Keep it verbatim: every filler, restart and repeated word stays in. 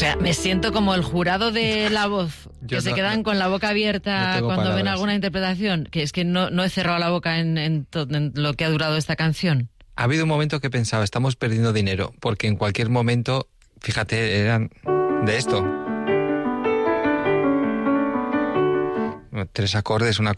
sea, me siento como el jurado de La Voz, que Yo se no- quedan no- con la boca abierta no tengo cuando ven palabras. alguna interpretación, que es que no, no he cerrado la boca en, en to- en lo que ha durado esta canción. Ha habido un momento que he pensado, estamos perdiendo dinero, porque en cualquier momento, fíjate, eran de esto. Tres acordes, una